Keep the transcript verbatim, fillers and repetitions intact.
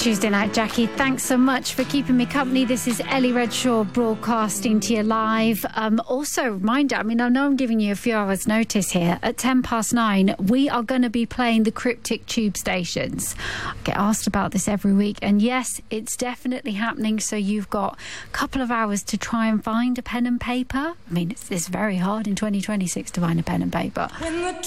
Tuesday night, Jackie. Thanks so much for keeping me company. This is Ellie Redshaw broadcasting to you live. Um, also, reminder, I mean, I know I'm giving you a few hours notice here. At ten past nine, we are going to be playing the Cryptic Tube Stations. I get asked about this every week. And yes, it's definitely happening. So you've got a couple of hours to try and find a pen and paper. I mean, it's, it's very hard in twenty twenty-six to find a pen and paper.